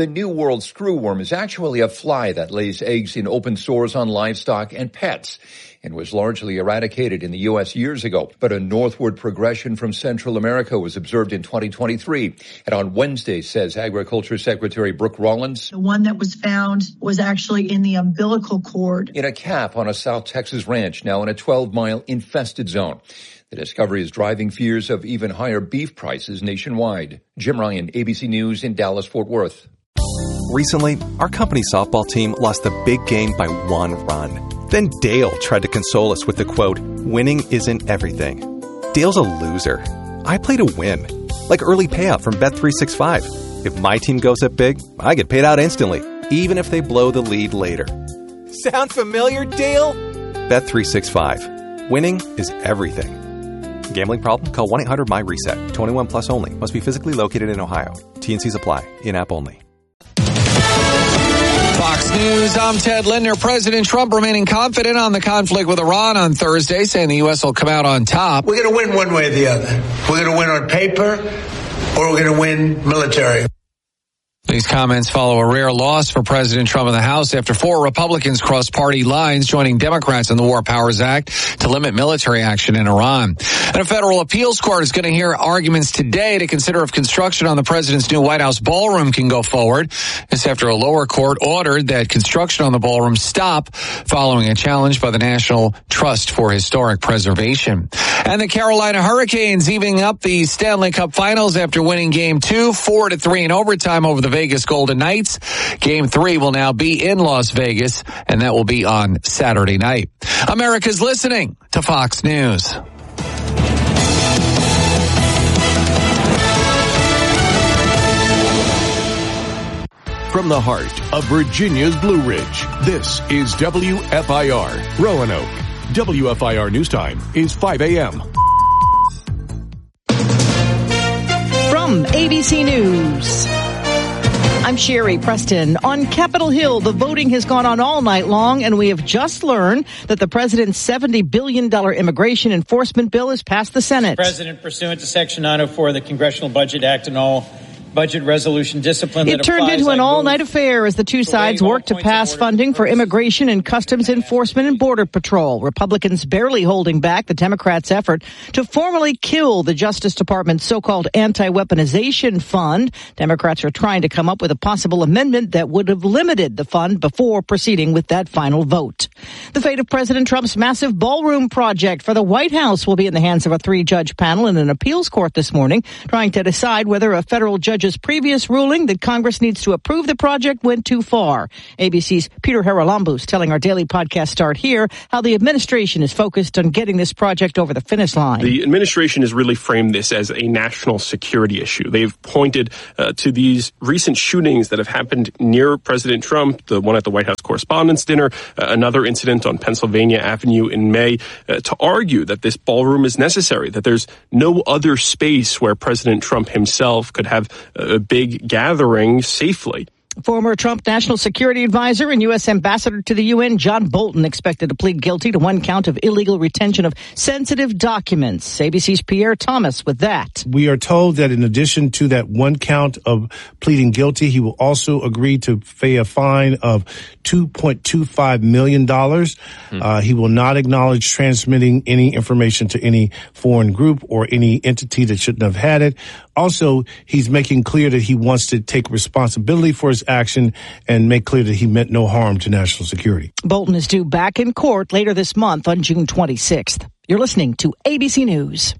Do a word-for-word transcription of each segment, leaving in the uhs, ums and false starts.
The New World screwworm is actually a fly that lays eggs in open sores on livestock and pets and was largely eradicated in the U S years ago. But a northward progression from Central America was observed in twenty twenty-three. And on Wednesday, says Agriculture Secretary Brooke Rollins, the one that was found was actually in the umbilical cord in a calf on a South Texas ranch, now in a twelve-mile infested zone. The discovery is driving fears of even higher beef prices nationwide. Jim Ryan, A B C News in Dallas-Fort Worth. Recently, our company softball team lost a big game by one run. Then Dale tried to console us with the quote, "Winning isn't everything." Dale's a loser. I play to win. Like early payout from Bet three sixty-five. If my team goes up big, I get paid out instantly, even if they blow the lead later. Sound familiar, Dale? Bet three sixty-five. Winning is everything. Gambling problem? Call one eight hundred M Y reset. twenty-one plus only. Must be physically located in Ohio. T and Cs apply. In-app only. Fox News, I'm Ted Linder. President Trump remaining confident on the conflict with Iran on Thursday, saying the U S will come out on top. We're going to win one way or the other. We're going to win on paper, or we're going to win military. These comments follow a rare loss for President Trump in the House after four Republicans crossed party lines, joining Democrats in the War Powers Act to limit military action in Iran. And a federal appeals court is going to hear arguments today to consider if construction on the president's new White House ballroom can go forward. This after a lower court ordered that construction on the ballroom stop following a challenge by the National Trust for Historic Preservation. And the Carolina Hurricanes evening up the Stanley Cup Finals after winning game two, four to three in overtime over the Vegas Golden Knights. Game three will now be in Las Vegas, and that will be on Saturday night. America's listening to Fox News. From the heart of Virginia's Blue Ridge, this is W F I R, Roanoke. W F I R News Time is five a.m. From A B C News, I'm Sherry Preston. On Capitol Hill, the voting has gone on all night long, and we have just learned that the president's seventy billion dollars immigration enforcement bill has passed the Senate. The president, pursuant to Section nine oh four of the Congressional Budget Act and all budget resolution discipline it turned into an all-night affair as the two sides worked to pass funding for immigration and customs enforcement and border patrol. Republicans barely holding back the Democrats' effort to formally kill the Justice Department's so-called anti-weaponization fund. Democrats are trying to come up with a possible amendment that would have limited the fund before proceeding with that final vote. The fate of President Trump's massive ballroom project for the White House will be in the hands of a three-judge panel in an appeals court this morning, trying to decide whether a federal judge Judge's previous ruling that Congress needs to approve the project went too far. A B C's Peter Haralambous telling our daily podcast Start Here how the administration is focused on getting this project over the finish line. The administration has really framed this as a national security issue. They've pointed uh, to these recent shootings that have happened near President Trump, the one at the White House Correspondents' Dinner, uh, another incident on Pennsylvania Avenue in May, uh, to argue that this ballroom is necessary, that there's no other space where President Trump himself could have a big gathering safely. Former Trump National Security Advisor and U S Ambassador to the U N John Bolton expected to plead guilty to one count of illegal retention of sensitive documents. A B C's Pierre Thomas with that. We are told that in addition to that one count of pleading guilty, he will also agree to pay a fine of two point two five million dollars. Hmm. Uh, he will not acknowledge transmitting any information to any foreign group or any entity that shouldn't have had it. Also, he's making clear that he wants to take responsibility for his action and make clear that he meant no harm to national security. Bolton is due back in court later this month on June twenty-sixth. You're listening to A B C News.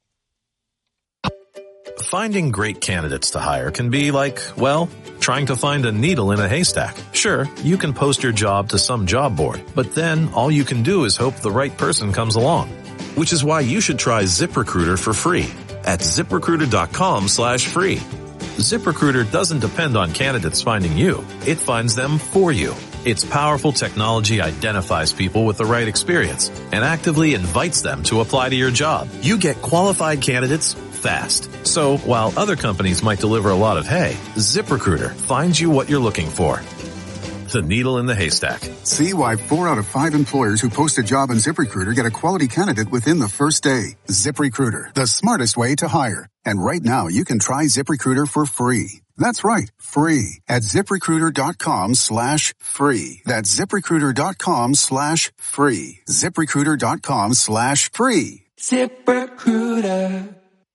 Finding great candidates to hire can be like, well, trying to find a needle in a haystack. Sure, you can post your job to some job board, but then all you can do is hope the right person comes along. Which is why you should try ZipRecruiter for free at ZipRecruiter.com slash free. ZipRecruiter doesn't depend on candidates finding you. It finds them for you. Its powerful technology identifies people with the right experience and actively invites them to apply to your job. You get qualified candidates fast. So while other companies might deliver a lot of hay, ZipRecruiter finds you what you're looking for. The needle in the haystack. See why four out of five employers who post a job on ZipRecruiter get a quality candidate within the first day. ZipRecruiter, the smartest way to hire. And right now, you can try ZipRecruiter for free. That's right, free at ZipRecruiter.com slash free. That's ZipRecruiter.com slash free. ZipRecruiter.com slash free. ZipRecruiter.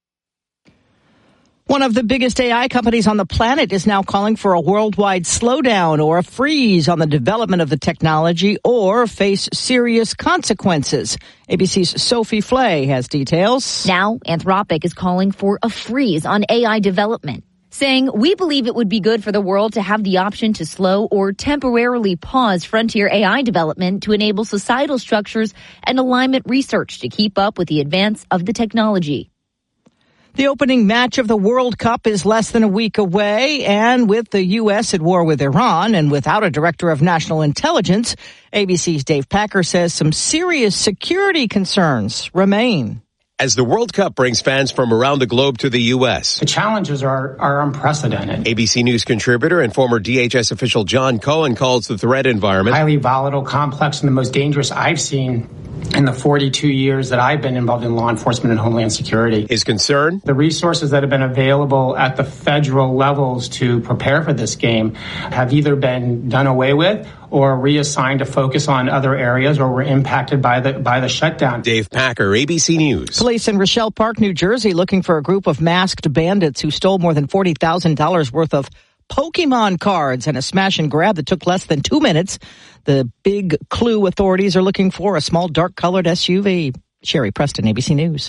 One of the biggest A I companies on the planet is now calling for a worldwide slowdown or a freeze on the development of the technology or face serious consequences. A B C's Sophie Flay has details. Now, Anthropic is calling for a freeze on A I development, saying, we believe it would be good for the world to have the option to slow or temporarily pause frontier A I development to enable societal structures and alignment research to keep up with the advance of the technology. The opening match of the World Cup is less than a week away, and with the U S at war with Iran and without a director of national intelligence, A B C's Dave Packer says some serious security concerns remain. As the World Cup brings fans from around the globe to the U S. The challenges are, are unprecedented. A B C News contributor and former D H S official John Cohen calls the threat environment highly volatile, complex, and the most dangerous I've seen in the forty-two years that I've been involved in law enforcement and homeland security. His concern? The resources that have been available at the federal levels to prepare for this game have either been done away with or reassigned to focus on other areas or were impacted by the by the shutdown. Dave Packer, A B C News. Police in Rochelle Park, New Jersey, looking for a group of masked bandits who stole more than forty thousand dollars worth of Pokemon cards and a smash and grab that took less than two minutes. The big clue authorities are looking for a small dark-colored S U V. Sherry Preston, A B C News.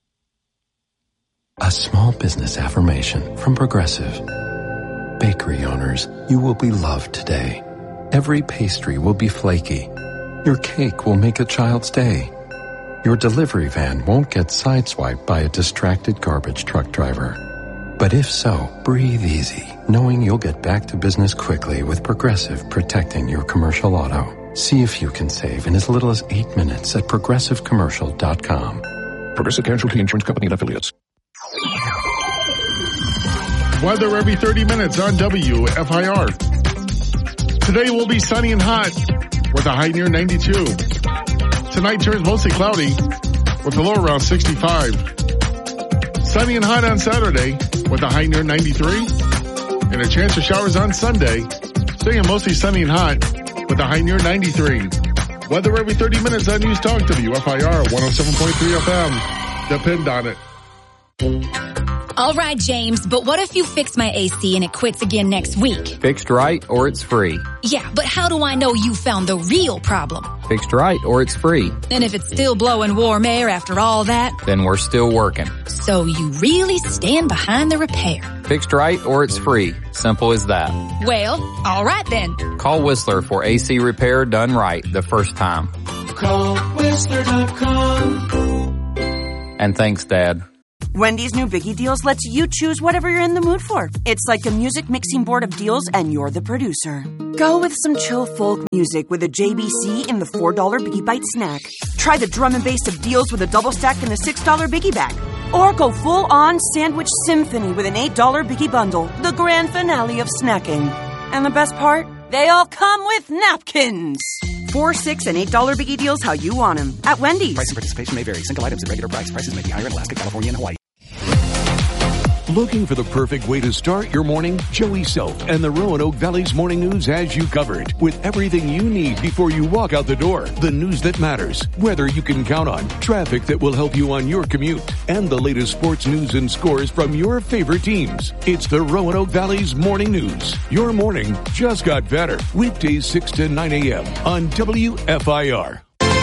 A small business affirmation from Progressive. Bakery owners, you will be loved today. Every pastry will be flaky. Your cake will make a child's day. Your delivery van won't get sideswiped by a distracted garbage truck driver. But if so, breathe easy, knowing you'll get back to business quickly with Progressive protecting your commercial auto. See if you can save in as little as eight minutes at progressive commercial dot com. Progressive Casualty Insurance Company and Affiliates. Weather every thirty minutes on W F I R. Today will be sunny and hot with a high near ninety-two. Tonight turns mostly cloudy with a low around sixty-five. Sunny and hot on Saturday with a high near ninety-three. And a chance of showers on Sunday. Staying mostly sunny and hot with a high near ninety-three. Weather every thirty minutes on News Talk W F I R one oh seven point three F M. Depend on it. All right, James, but what if you fix my A C and it quits again next week? Fixed right or it's free. Yeah, but how do I know you found the real problem? Fixed right or it's free. And if it's still blowing warm air after all that? Then we're still working. So you really stand behind the repair. Fixed right or it's free. Simple as that. Well, all right then. Call Whistler for A C repair done right the first time. Call Whistler dot com. And thanks, Dad. Wendy's new Biggie Deals lets you choose whatever you're in the mood for. It's like a music mixing board of deals and you're the producer. Go with some chill folk music with a J B C in the four dollar Biggie Bite snack. Try the drum and bass of deals with a double stack in the six dollar Biggie Bag. Or go full on sandwich symphony with an eight dollar Biggie Bundle, the grand finale of snacking. And the best part? They all come with napkins. Four, six, and eight dollar Biggie Deals how you want them at Wendy's. Price and participation may vary. Single items at regular price. Prices may be higher in Alaska, California, and Hawaii. Looking for the perfect way to start your morning? Joey Self and the Roanoke Valley's Morning News has you covered with everything you need before you walk out the door. The news that matters, weather you can count on, traffic that will help you on your commute, and the latest sports news and scores from your favorite teams. It's the Roanoke Valley's Morning News. Your morning just got better. Weekdays six to nine a.m. on W F I R.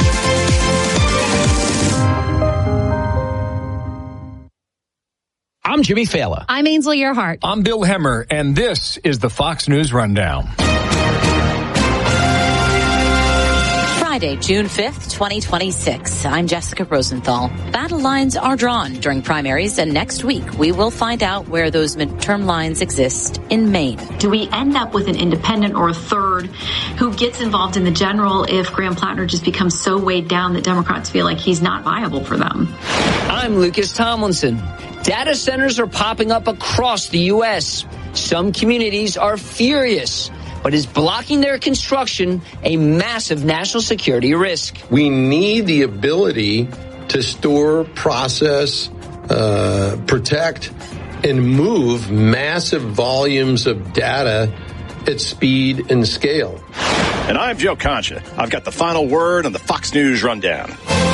I'm Jimmy Fallon. I'm Ainsley Earhart. I'm Bill Hemmer, and this is the Fox News Rundown. Friday, June fifth, twenty twenty-six. I'm Jessica Rosenthal. Battle lines are drawn during primaries, and next week we will find out where those midterm lines exist in Maine. Do we end up with an independent or a third who gets involved in the general if Graham Plattner just becomes so weighed down that Democrats feel like he's not viable for them? I'm Lucas Tomlinson. Data centers are popping up across the U S. Some communities are furious, but is blocking their construction a massive national security risk. We need the ability to store, process, uh, protect and move massive volumes of data at speed and scale. And I'm Joe Concha. I've got the final word on the Fox News Rundown.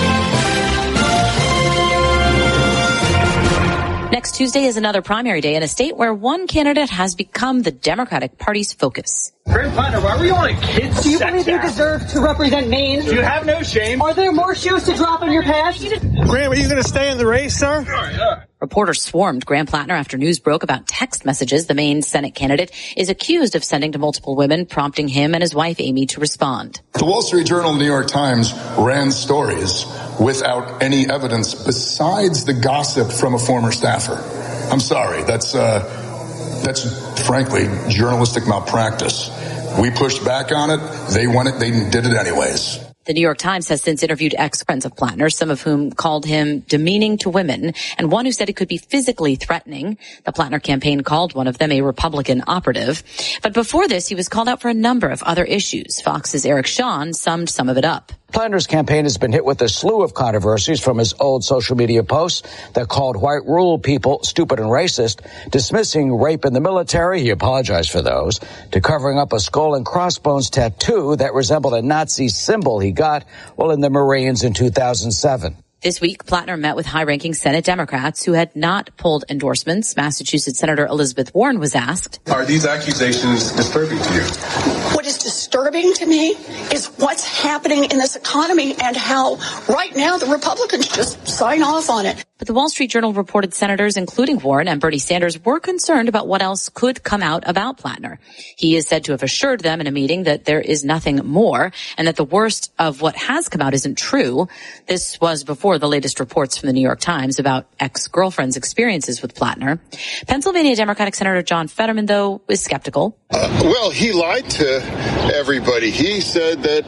Next Tuesday is another primary day in a state where one candidate has become the Democratic Party's focus. Graham Plattner, why were you on a kid's Do you sex believe you act? deserve to represent Maine? Do you have no shame? Are there more shoes to drop in your past? Graham, are you going to stay in the race, sir? Sure, yeah. Reporters swarmed Graham Plattner after news broke about text messages the Maine Senate candidate is accused of sending to multiple women, prompting him and his wife Amy to respond. The Wall Street Journal and New York Times ran stories without any evidence besides the gossip from a former staffer. I'm sorry, that's uh, that's frankly journalistic malpractice. We pushed back on it. They won it. They did it anyways. The New York Times has since interviewed ex-friends of Plattner, some of whom called him demeaning to women, and one who said he could be physically threatening. The Plattner campaign called one of them a Republican operative. But before this, he was called out for a number of other issues. Fox's Eric Shawn summed some of it up. Plattner's campaign has been hit with a slew of controversies, from his old social media posts that called white rural people stupid and racist, dismissing rape in the military, he apologized for those, to covering up a skull and crossbones tattoo that resembled a Nazi symbol he got while in the Marines in two thousand seven. This week, Plattner met with high-ranking Senate Democrats who had not pulled endorsements. Massachusetts Senator Elizabeth Warren was asked, Are these accusations disturbing to you? What is disturbing to me is what's happening in this economy and how right now the Republicans just sign off on it. But the Wall Street Journal reported senators, including Warren and Bernie Sanders, were concerned about what else could come out about Plattner. He is said to have assured them in a meeting that there is nothing more and that the worst of what has come out isn't true. This was before the latest reports from the New York Times about ex-girlfriend's experiences with Plattner. Pennsylvania Democratic Senator John Fetterman, though, is skeptical. Uh, well, he lied to everybody. He said that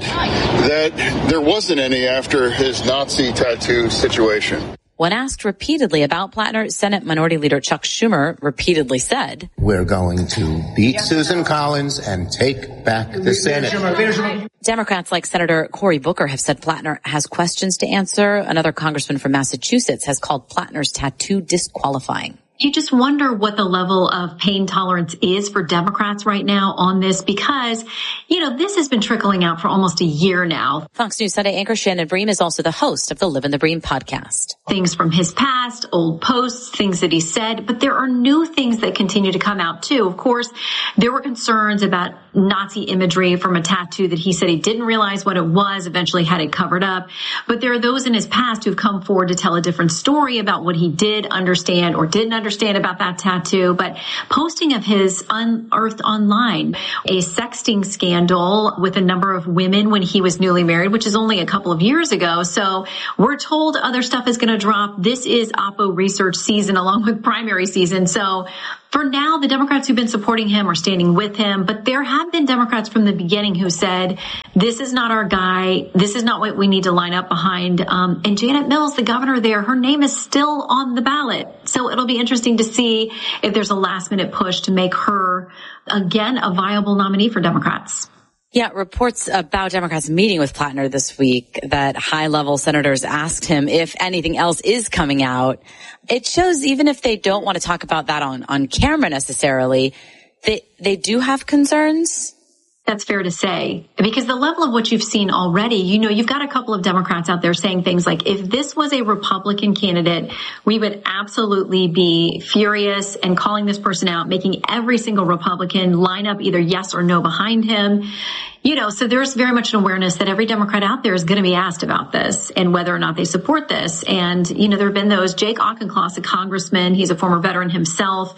that there wasn't any after his Nazi tattoo situation. When asked repeatedly about Plattner, Senate Minority Leader Chuck Schumer repeatedly said, We're going to beat Susan Collins and take back the Senate. Democrats like Senator Cory Booker have said Plattner has questions to answer. Another congressman from Massachusetts has called Plattner's tattoo disqualifying. You just wonder what the level of pain tolerance is for Democrats right now on this, because, you know, this has been trickling out for almost a year now. Fox News Sunday anchor Shannon Bream is also the host of the Live in the Bream podcast. Things from his past, old posts, things that he said, but there are new things that continue to come out too. Of course, there were concerns about Nazi imagery from a tattoo that he said he didn't realize what it was, eventually had it covered up. But there are those in his past who've come forward to tell a different story about what he did understand or didn't understand. understand about that tattoo, but posting of his unearthed online a sexting scandal with a number of women when he was newly married, which is only a couple of years ago. So we're told other stuff is going to drop. This is Oppo research season along with primary season. So for now, the Democrats who've been supporting him are standing with him, but there have been Democrats from the beginning who said, this is not our guy. This is not what we need to line up behind. Um, and Janet Mills, the governor there, her name is still on the ballot. So it'll be interesting to see if there's a last minute push to make her, again, a viable nominee for Democrats. Yeah, reports about Democrats meeting with Plattner this week that high-level senators asked him if anything else is coming out. It shows even if they don't want to talk about that on, on camera necessarily, they, they do have concerns. That's fair to say, because the level of what you've seen already, you know, you've got a couple of Democrats out there saying things like, if this was a Republican candidate, we would absolutely be furious and calling this person out, making every single Republican line up either yes or no behind him. You know, so there's very much an awareness that every Democrat out there is going to be asked about this and whether or not they support this. And, you know, there have been those. Jake Auchincloss, a congressman, he's a former veteran himself.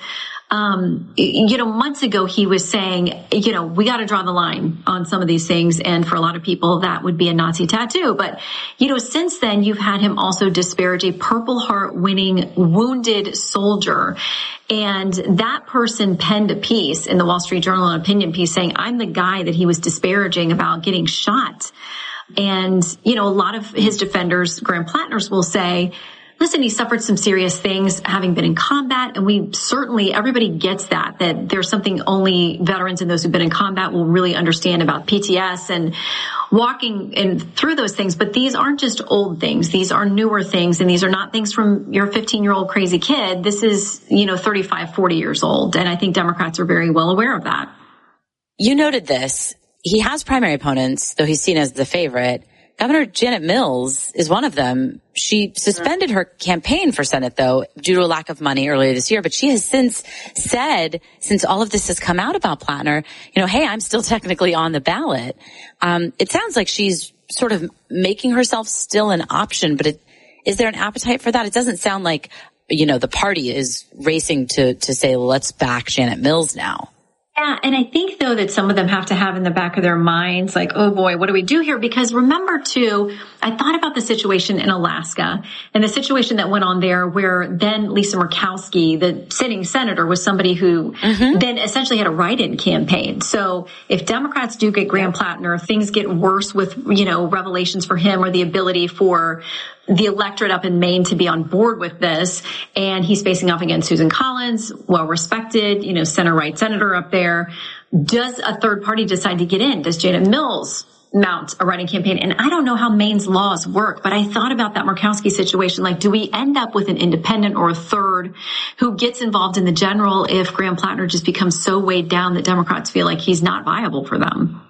Um, you know, months ago, he was saying, you know, we got to draw the line on some of these things. And for a lot of people, that would be a Nazi tattoo. But, you know, since then, you've had him also disparage a Purple Heart winning wounded soldier. And that person penned a piece in the Wall Street Journal, an opinion piece, saying, I'm the guy that he was disparaging about getting shot. And, you know, a lot of his defenders, Graham Plattner's, will say, listen, he suffered some serious things having been in combat, and we certainly, everybody gets that, that there's something only veterans and those who've been in combat will really understand about P T S and walking in through those things, but these aren't just old things. These are newer things, and these are not things from your fifteen-year-old crazy kid. This is, you know, thirty-five, forty years old, and I think Democrats are very well aware of that. You noted this. He has primary opponents, though he's seen as the favorite. Governor Janet Mills is one of them. She suspended her campaign for Senate, though, due to a lack of money earlier this year. But she has since said, since all of this has come out about Plattner, you know, hey, I'm still technically on the ballot. Um, it sounds like she's sort of making herself still an option. But it, is there an appetite for that? It doesn't sound like, you know, the party is racing to, to say, let's back Janet Mills now. Yeah, and I think, though, that some of them have to have in the back of their minds, like, oh, boy, what do we do here? Because remember, too, I thought about the situation in Alaska and the situation that went on there where then Lisa Murkowski, the sitting senator, was somebody who mm-hmm. then essentially had a write-in campaign. So if Democrats do get Graham Plattner, things get worse with, you know, revelations for him or the ability for the electorate up in Maine to be on board with this. And he's facing off against Susan Collins, well-respected, you know, center-right senator up there. Does a third party decide to get in? Does Janet Mills mount a writing campaign? And I don't know how Maine's laws work, but I thought about that Murkowski situation. Like, do we end up with an independent or a third who gets involved in the general if Graham Plattner just becomes so weighed down that Democrats feel like he's not viable for them?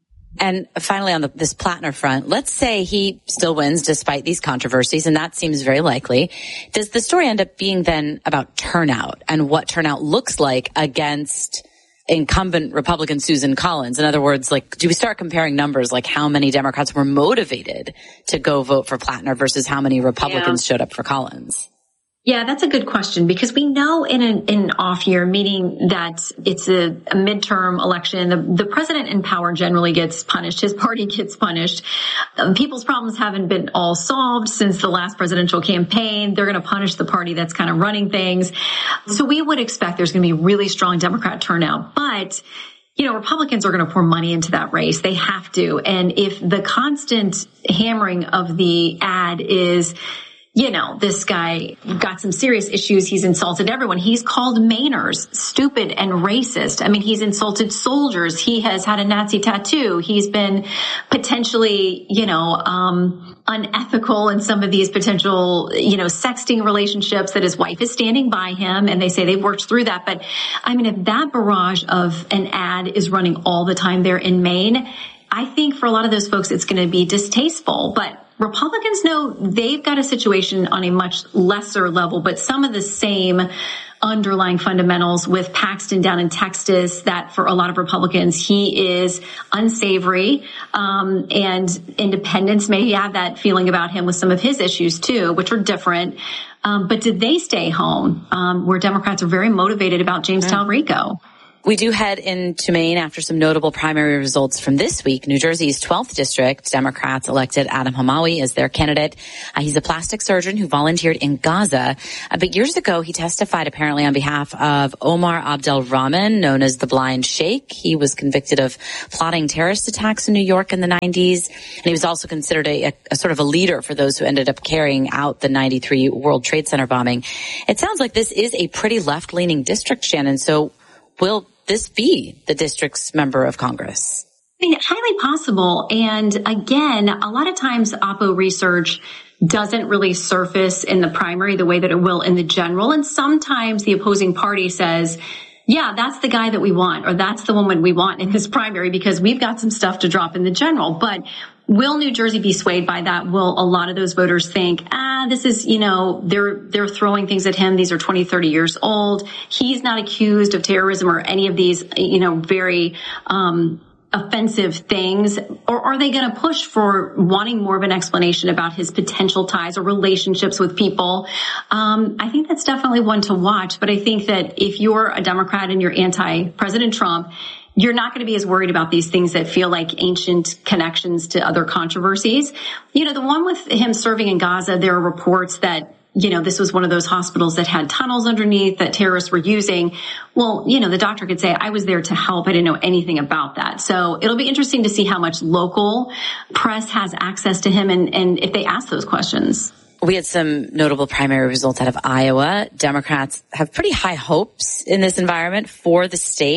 And finally, on the, this Plattner front, let's say he still wins despite these controversies, and that seems very likely. Does the story end up being then about turnout and what turnout looks like against incumbent Republican Susan Collins? In other words, like, do we start comparing numbers, like how many Democrats were motivated to go vote for Plattner versus how many Republicans yeah. showed up for Collins? Yeah, that's a good question, because we know in an, in an off year, meaning that it's a, a midterm election, the, the president in power generally gets punished. His party gets punished. Um, people's problems haven't been all solved since the last presidential campaign. They're going to punish the party that's kind of running things. So we would expect there's going to be really strong Democrat turnout. But you know, Republicans are going to pour money into that race. They have to. And if the constant hammering of the ad is, you know, this guy got some serious issues. He's insulted everyone. He's called Mainers stupid and racist. I mean, he's insulted soldiers. He has had a Nazi tattoo. He's been potentially, you know, um, unethical in some of these potential, you know, sexting relationships that his wife is standing by him. And they say they've worked through that. But I mean, if that barrage of an ad is running all the time there in Maine, I think for a lot of those folks, it's going to be distasteful. But Republicans know they've got a situation on a much lesser level, but some of the same underlying fundamentals with Paxton down in Texas, that for a lot of Republicans, he is unsavory, um, and independents may have that feeling about him with some of his issues too, which are different. Um, but did they stay home, um, where Democrats are very motivated about James mm. Talrico? We do head into Maine after some notable primary results from this week. New Jersey's twelfth district, Democrats elected Adam Hamawi as their candidate. Uh, he's a plastic surgeon who volunteered in Gaza. Uh, but years ago, he testified apparently on behalf of Omar Abdel Rahman, known as the Blind Sheikh. He was convicted of plotting terrorist attacks in New York in the nineties. And he was also considered a, a, a sort of a leader for those who ended up carrying out the ninety-three World Trade Center bombing. It sounds like this is a pretty left-leaning district, Shannon. So will this be the district's member of Congress? I mean, highly possible. And again, a lot of times Oppo research doesn't really surface in the primary the way that it will in the general. And sometimes the opposing party says, yeah, that's the guy that we want, or that's the woman we want in this primary because we've got some stuff to drop in the general. But will New Jersey be swayed by that? Will a lot of those voters think, ah, this is, you know, they're, they're throwing things at him. These are twenty, thirty years old. He's not accused of terrorism or any of these, you know, very, um, offensive things, or are they going to push for wanting more of an explanation about his potential ties or relationships with people? Um, I think that's definitely one to watch. But I think that if you're a Democrat and you're anti-President Trump, you're not going to be as worried about these things that feel like ancient connections to other controversies. You know, the one with him serving in Gaza, there are reports that, you know, this was one of those hospitals that had tunnels underneath that terrorists were using. Well, you know, the doctor could say, I was there to help. I didn't know anything about that. So it'll be interesting to see how much local press has access to him and, and if they ask those questions. We had some notable primary results out of Iowa. Democrats have pretty high hopes in this environment for the state.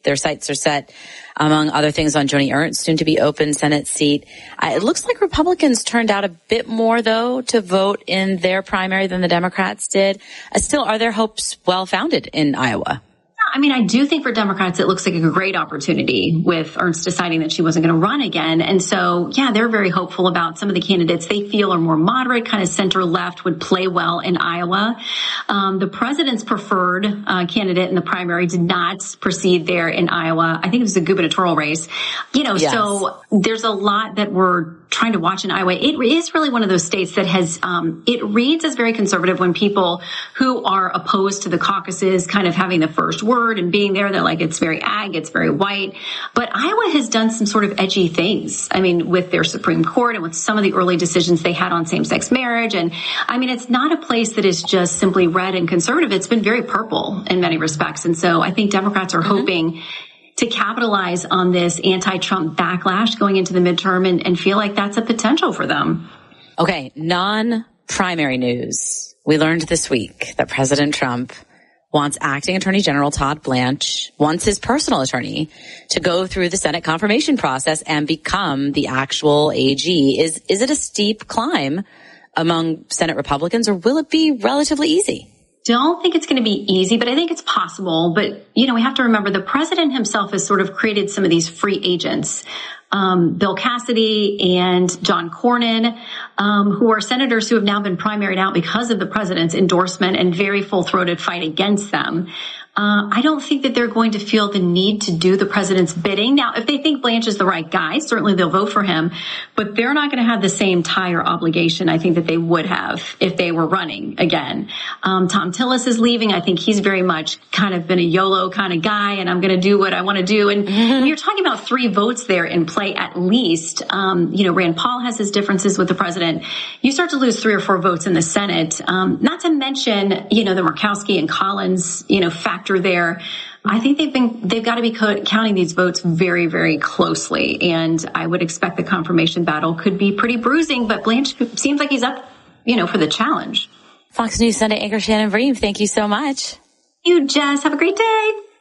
Their sights are set, among other things, on Joni Ernst, soon to be open Senate seat. Uh, it looks like Republicans turned out a bit more, though, to vote in their primary than the Democrats did. Uh, still, are their hopes well-founded in Iowa? I mean, I do think for Democrats, it looks like a great opportunity with Ernst deciding that she wasn't going to run again. And so, yeah, they're very hopeful about some of the candidates they feel are more moderate, kind of center-left, would play well in Iowa. Um, the president's preferred uh, candidate in the primary did not proceed there in Iowa. I think it was the gubernatorial race. You know, yes. So there's a lot that we're trying to watch in Iowa. It is really one of those states that has, um, it reads as very conservative when people who are opposed to the caucuses kind of having the first word and being there, they're like, it's very ag, it's very white. But Iowa has done some sort of edgy things. I mean, with their Supreme Court and with some of the early decisions they had on same-sex marriage. And I mean, it's not a place that is just simply red and conservative. It's been very purple in many respects. And so I think Democrats are mm-hmm. hoping to capitalize on this anti-Trump backlash going into the midterm and, and feel like that's a potential for them. Okay, non-primary news. We learned this week that President Trump wants acting Attorney General Todd Blanche, wants his personal attorney, to go through the Senate confirmation process and become the actual A G. Is, is it a steep climb among Senate Republicans, or will it be relatively easy? Don't think it's going to be easy, but I think it's possible. But, you know, we have to remember the president himself has sort of created some of these free agents. Um, Bill Cassidy and John Cornyn, um, who are senators who have now been primaried out because of the president's endorsement and very full-throated fight against them. Uh, I don't think that they're going to feel the need to do the president's bidding. Now, if they think Blanche is the right guy, certainly they'll vote for him, but they're not going to have the same tie or obligation, I think, that they would have if they were running again. Um, Tom Tillis is leaving. I think he's very much kind of been a YOLO kind of guy, and I'm going to do what I want to do. And mm-hmm. you're talking about three votes there in play at least. Um, you know, Rand Paul has his differences with the president. You start to lose three or four votes in the Senate, um, not to mention, you know, the Murkowski and Collins, you know, factor there. I think they've been, they've got to be co- counting these votes very, very closely. And I would expect the confirmation battle could be pretty bruising, but Blanche seems like he's up, you know, for the challenge. Fox News Sunday anchor Shannon Bream, thank you so much. You, Jess. Have a great day.